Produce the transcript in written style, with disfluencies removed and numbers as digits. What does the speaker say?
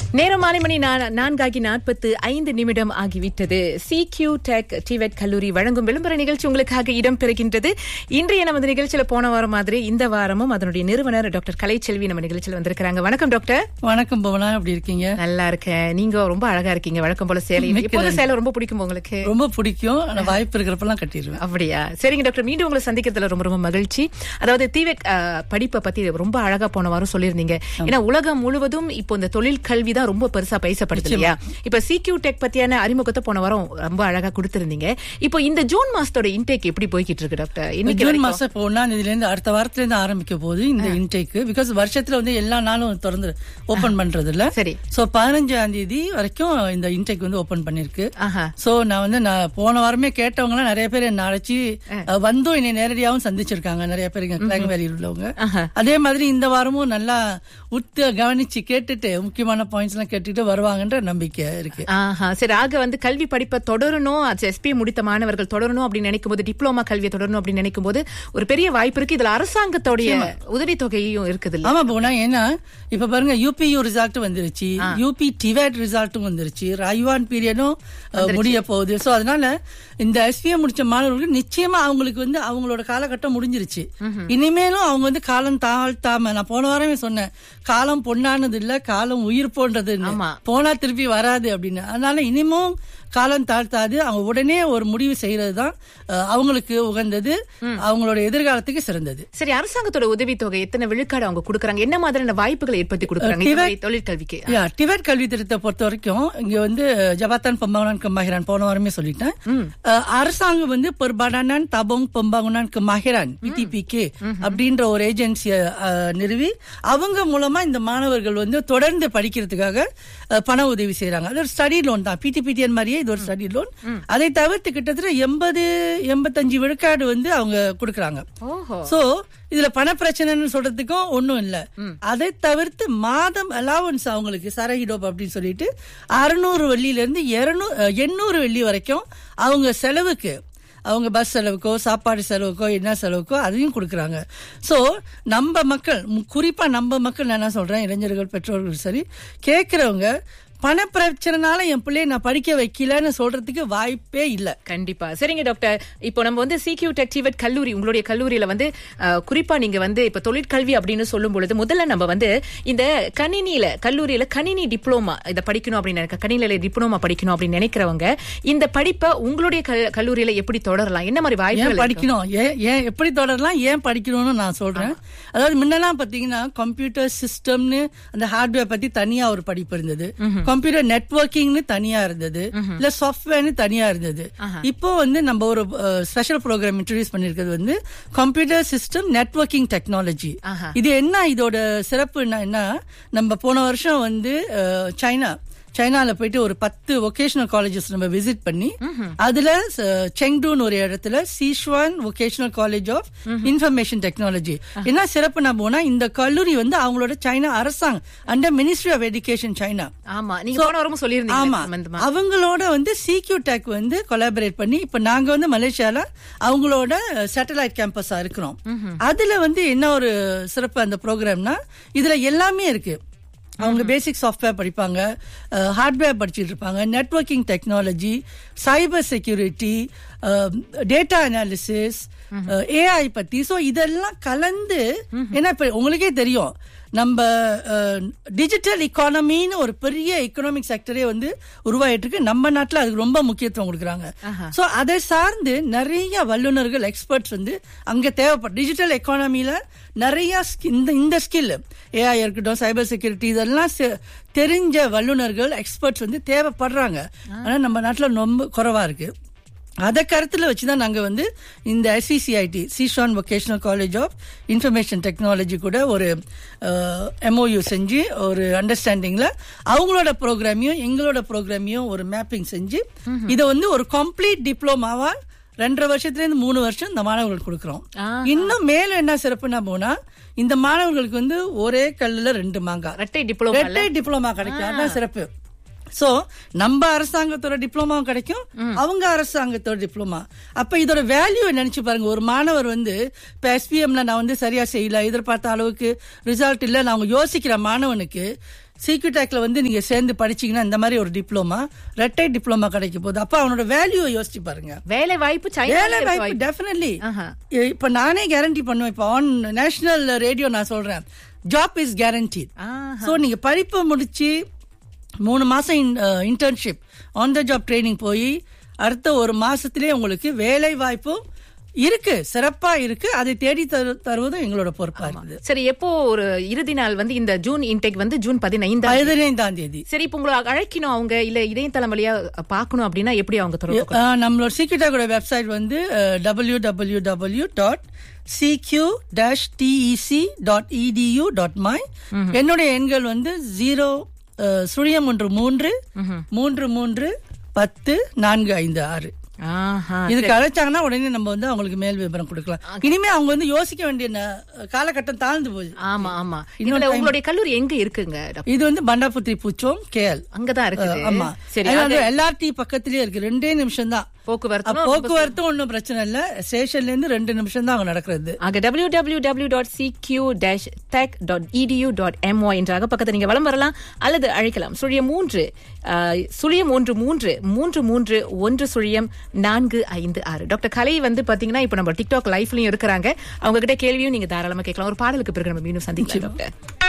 நேரம் மாலை மணி 4:45 ஆகிவிட்டது. CQ Tech TVET கல்லூரி வழங்கும் விளம்பர நிகழ்ச்சி உங்களுக்காக இடம் பெறுகின்றது. இன்றைய நமது நிகழ்ச்சியில போன வாரம் மாதிரி இந்த வாரமும் அதனுடைய நிறுவனர் டாக்டர் கலைச்செல்வி நம்ம நிகழ்ச்சியில் வந்திருக்காங்க. வணக்கம் டாக்டர். வணக்கம் பவனா, எப்படி இருக்கீங்க? நல்லா இருக்கேன். நீங்க ரொம்ப அழகா இருக்கீங்க. வழக்கம் போல சேலை. எப்போது சேலை ரொம்ப பிடிக்கும் உங்களுக்கு? ரொம்ப பிடிக்கும். ஆனா வாய்ப்பு இருக்கிறப்பெல்லாம் கட்டிடுவேன். அப்படியா? சரிங்க டாக்டர், மீண்டும் உங்களை சந்திக்கிறதுல ரொம்ப ரொம்ப மகிழ்ச்சி. அதாவது TVET படிப்பை பத்தி ரொம்ப அழகா போன வாரம் சொல்லியிருந்தீங்க. ஏன்னா உலகம் முழுவதும் இப்போ இந்த தொழில் கல்வி ரொம்ப பெருசா பேசப்படுது இல்லையா? இப்ப CQ Tech பத்தியான அறிமுகத்தை போன வாரம் ரொம்ப அழகா கொடுத்திருந்தீங்க. இப்போ இந்த ஜூன் மாசத்தோட இன்டேக் எப்படி போய்கிட்டு இருக்கு டாக்டர்? இன்னைக்கு ஜூன் மாசம் இப்போ 1ஆம் தேதியில இருந்து அடுத்த வாரத்துல இருந்து ஆரம்பிக்க போகுது இந்த இன்டேக். பிகாஸ் வருஷத்துல வந்து எல்லா நாளும் திறந்து ஓபன் பண்றது இல்ல. சரி. சோ 15ஆம் தேதி வரைக்கும் இந்த இன்டேக் வந்து ஓபன் பண்ணிருக்கு. சோ நான் போன வாரமே கேட்டவங்க எல்லாம் நிறைய பேர் என்ன அழைச்சி வந்தும் என்னை நேரடியாவும் சந்திச்சிருக்காங்க. நிறைய பேர் கிளாங்வேலியில் உள்ளவங்க. அதே மாதிரி இந்த வாரமும் நல்லா உத்து கவனிச்சு கேட்டுட்டு முக்கியமான பாயிண்ட்ஸ் எல்லாம் கேட்டுட்டு வருவாங்கன்ற நம்பிக்கை இருக்கு. சரி. ஆக வந்து கல்வி படிப்பை தொடரணும், SP முடித்த மாணவர்கள் தொடரணும் அப்படின்னு நினைக்கும் போது, டிப்ளமா கல்வியை தொடரணும் அப்படின்னு நினைக்கும் போது ஒரு பெரிய வாய்ப்பு இருக்கு. இதுல அரசாங்கத்தோடைய உதவித்தொகையும் இருக்குது. ஆமா போனா, ஏன்னா இப்ப பாருங்க UPU ரிசல்ட் வந்துருச்சு, UP TVET ரிசல்ட்டும் வந்துருச்சு, ராய்வான் பீரியடும் முடிய போகுது. சோ அதனால இந்த SPM முடிச்ச மாணவர்களுக்கு நிச்சயமா அவங்களுக்கு வந்து அவங்களோட காலகட்டம் முடிஞ்சிருச்சு. இனிமேலும் அவங்க வந்து காலம் தாழ்த்தாம, நான் போன வாரமே சொன்னேன், காலம் பொன்னானது இல்ல, காலம் உயிர் போன்றது, போனா திருப்பி வராது அப்படின்னு. அதனால இனிமும் காலம் தாழ்த்தாது, அவங்க உடனே ஒரு முடிவு செய்யறதுதான் அவங்களுக்கு உகந்தது, அவங்களோட எதிர்காலத்துக்கு சிறந்தது. சரி, அரசாங்கத்தோட உதவித்தொகை எத்தனை விழுக்காடு அவங்க கொடுக்கறாங்க? என்ன மாதிரியான வாய்ப்புகளை ஏற்படுத்தி கொடுக்கறாங்க தொழிற்கல்விக்கு? TVET கல்வி திட்டத்தை பொறுத்த வரைக்கும் இங்க வந்து ஜபாத்தான் பம்பாங்குனான் கமாஹிரான் போன வாரமே சொல்லிட்டேன். அரசாங்கம் வந்து பெர்பாடானான் தபோங் பம்பாங்குனான் கமாஹிரான் PTPK அப்படின்ற ஒரு ஏஜென்சியை நிறுவி அவங்க மூலமா இந்த மாணவர்கள் வந்து தொடர்ந்து படிக்கிறதுக்காக பண உதவி செய்யறாங்க. அது ஒரு ஸ்டடி லோன் தான், PTPTN மாதிரியே இது ஒரு ஸ்டடி லோன். அதை தவிர்த்து கிட்டத்தட்ட 80-85 விழுக்காடு வந்து அவங்க கொடுக்கறாங்க. சோ இதுல பண பிரச்சனைன்னு சொல்றதுக்கும் ஒண்ணும் இல்ல. அதை தவிர்த்து மாதம் அலவன்ஸ் அவங்களுக்கு சரஹிடோப் அப்படின்னு சொல்லிட்டு 600 வெள்ளியில இருந்து 800 வெள்ளி வரைக்கும் அவங்க செலவுக்கு, அவங்க பஸ் செலவுக்கோ சாப்பாடு செலவுக்கோ என்ன செலவுக்கோ அதையும் கொடுக்கறாங்க. சோ நம்ம மக்கள், குறிப்பா நம்ம மக்கள், நான் என்ன சொல்றேன், இளைஞர்கள் பெற்றோர்கள் சரி, கேட்கிறவங்க பண பிரச்சனைனால என் பிள்ளைய நான் படிக்க வைக்கலன்னு சொல்றதுக்கு வாய்ப்பே இல்ல. கண்டிப்பா. சரிங்க டாக்டர், இப்போ நம்ம வந்து CQ Tech TVET கல்லூரி, உங்களுடைய கல்லூரியில வந்து குறிப்பா நீங்க வந்து இப்ப தொழிற்கல்வி அப்படின்னு சொல்லும் பொழுது முதல்ல நம்ம வந்து இந்த கல்லூரியில கணினி டிப்ளோமா இதை படிக்கணும் அப்படின்னு கணினியில டிப்ளோமா படிக்கணும் அப்படின்னு நினைக்கிறவங்க இந்த படிப்பை உங்களுடைய கல்லூரியில எப்படி தொடரலாம்? என்ன மாதிரி வாய்ப்புகள் படிக்கணும், ஏன் எப்படி தொடரலாம், ஏன் படிக்கணும்னு நான் சொல்றேன். அதாவது முன்னெல்லாம் பாத்தீங்கன்னா கம்ப்யூட்டர் சிஸ்டம்னு அந்த ஹார்ட்வேர் பத்தி தனியா ஒரு படிப்பு இருந்தது, கம்ப்யூட்டர் நெட்வொர்க்கிங்னு தனியா இருந்தது, இல்ல சாஃப்ட்வேர்னு தனியா இருந்தது. இப்போ வந்து நம்ம ஒரு ஸ்பெஷல் ப்ரோக்ராம் இன்ட்ரோடியூஸ் பண்ணிருக்கிறது வந்து கம்ப்யூட்டர் சிஸ்டம் நெட்வொர்க்கிங் டெக்னாலஜி. இது என்ன, இதோட சிறப்பு என்ன, நம்ம போன வருஷம் வந்து சைனால போயிட்டு ஒரு 10 வொகேஷனல் காலேஜஸ் நம்ம விசிட் பண்ணி, அதுல செங்டூன் ஒரு இடத்துல Sichuan vocational college of information technology என்ன சிறப்புனா போனா, இந்த கல்லூரி வந்து அவங்களோட சைனா அரசாங்கம் under ministry of education China, அவங்களோட வந்து CQ Tech வந்து கொலாபரேட் பண்ணி இப்ப நாங்க வந்து மலேசியால அவங்களோட சேட்டலைட் கேம்பஸா இருக்கிறோம். அதுல வந்து என்ன ஒரு சிறப்பு அந்த ப்ரோக்ராம்னா, இதுல எல்லாமே இருக்கு. அவங்க பேசிக் சாஃப்ட்வேர் படிப்பாங்க, ஹார்ட்வேர் படிச்சுட்டு இருப்பாங்க, networking technology, cyber security, data analysis, AI பத்தி. சோ இதெல்லாம் கலந்து, ஏன்னா இப்ப உங்களுக்கே தெரியும் நம்ம டிஜிட்டல் எக்கானமின்னு ஒரு பெரிய எக்கனாமிக் செக்டரே வந்து உருவாயிட்டு இருக்கு. நம்ம நாட்டுல அதுக்கு ரொம்ப முக்கியத்துவம் கொடுக்கறாங்க. சோ அதை சார்ந்து நிறைய வல்லுநர்கள், எக்ஸ்பர்ட்ஸ் வந்து அங்க தேவைப்படும். டிஜிட்டல் எக்கானமில நிறைய இந்த ஸ்கில், AI இருக்கட்டும், சைபர் செக்யூரிட்டி, இதெல்லாம் தெரிஞ்ச வல்லுநர்கள், எக்ஸ்பர்ட்ஸ் வந்து தேவைப்படுறாங்க. ஆனா நம்ம நாட்டுல ரொம்ப குறைவா இருக்கு. அதை கருத்துல வச்சுதான் நாங்க வந்து இந்த SCCIT Sichuan vocational college of information technology கூட ஒரு MOU செஞ்சு ஒரு அண்டர்ஸ்டாண்டிங்ல அவங்களோட ப்ரோக்ராமையும் எங்களோட ப்ரோக்ராமையும் ஒரு மேப்பிங் செஞ்சு இதை வந்து ஒரு கம்ப்ளீட் டிப்ளோமாவா 2.5 வருஷத்துல இருந்து 3 வருஷம் இந்த மாணவர்களுக்கு கொடுக்கறோம். இன்னும் மேலும் என்ன சிறப்புனா போனா, இந்த மாணவர்களுக்கு வந்து ஒரே கல்லுல 2 மாங்காய், இரட்டை டிப்ளோமா கிடைக்கும். அதான் சிறப்பு. சோ நம்ம அரசாங்கத்தோட டிப்ளமாவும் கிடைக்கும், அவங்க அரசாங்கத்தோட டிப்ளமா. அப்ப இதோட வேல்யூ நினைச்சு பாருங்க. ஒரு மாணவர் வந்து இப்ப SPMல நான் வந்து சரியா செய்யல, எதிர்பார்த்த அளவுக்கு ரிசல்ட் இல்ல, நான் யோசிக்கிற மாணவனுக்கு சிக்யூடெக்ல வந்து நீங்க சேர்ந்து படிச்சீங்கன்னா இந்த மாதிரி ஒரு டிப்ளமா, ரெட்டை டிப்ளமா கிடைக்க போகுது. அப்ப அவனோட வேல்யூ யோசிச்சு பாருங்க. வேலை வாய்ப்பு டெஃபினெட்லி. இப்ப நானே கேரண்டி பண்ணுவேன். இப்ப ஆன் நேஷனல் ரேடியோ நான் சொல்றேன், ஜாப் இஸ் கேரண்டீட். சோ நீங்க படிப்பு முடிச்சு 3 மாசம் internship, on the job training போய் அடுத்த 1 மாசத்திலே உங்களுக்கு வேலை வாய்ப்பும் இருக்கு, சிறப்பா இருக்கு. அதை தேடி தருவதும் எங்களோட பொறுப்பா இருக்குது. சரி, எப்போ ஒரு இறுதி நாள் வந்து இந்த ஜூன் இன்டேக் வந்து ஜூன் 15ஆம் தேதி. சரி, இப்போ உங்களை அழைக்கணும் அவங்க இல்ல இணையதளம் வழியா பாக்கணும் அப்படின்னா எப்படி அவங்க தொடர்பு? நம்மளோட சிக்யூடெக்கோட வெப்சைட் வந்து www.cq-tec.edu.my. என்னுடைய எண்கள் வந்து 0-33-10-456. இதுக்கு அழைச்சாங்கன்னா உடனே நம்ம வந்து அவங்களுக்கு மேல் விவரம் கொடுக்கலாம். இனிமே அவங்க வந்து யோசிக்க வேண்டிய காலகட்டம் தாழ்ந்து போகுது. ஆமா ஆமா. உங்களுடைய கல்லூரி எங்க இருக்குங்க? இது வந்து பண்டாபுத்திரி பூச்சோம் கேஎல் அங்கதான் இருக்கு. ஆமா, சரி. எல்ஆர்டி பக்கத்திலேயே இருக்கு. 2 நிமிஷம் தான் போக்குவரத்து. ஒன்னும் பிரச்சனை இல்ல. ஸ்டேஷன்ல இருந்து 2 நிமிஷம் தான் அவங்க நடக்கிறது. www.cq-tech.edu.my என்ற அகப்பக்கத்தை நீங்க வலம் வரலாம் அல்லது அழைக்கலாம். 013-33-10456. டாக்டர் கலை வந்து பாத்தீங்கன்னா இப்ப நம்ம டிக்டாக் லைவ்லயும் இருக்கிறாங்க. அவங்க கிட்ட கேள்வியும் நீங்க தாராளமா கேட்கலாம். ஒரு பாடலுக்கு பிறகு நம்ம மீண்டும் சந்திக்கலாம் டாக்டர்.